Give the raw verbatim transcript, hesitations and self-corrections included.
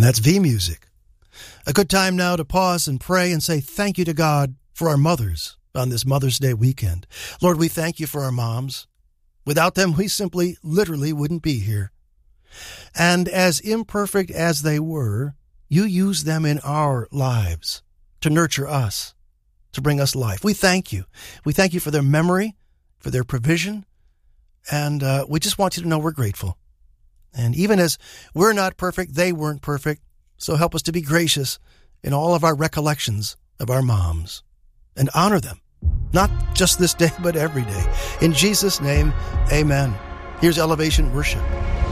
that's V Music. A good time now to pause and pray and say thank you to God for our mothers on this Mother's Day weekend. Lord, we thank you for our moms. Without them, we simply, literally wouldn't be here. And as imperfect as they were, you used them in our lives to nurture us, to bring us life. We thank you. We thank you for their memory, for their provision, and uh, we just want you to know we're grateful. And even as we're not perfect, they weren't perfect, so help us to be gracious in all of our recollections of our moms and honor them, not just this day, but every day. In Jesus' name, amen. Here's Elevation Worship.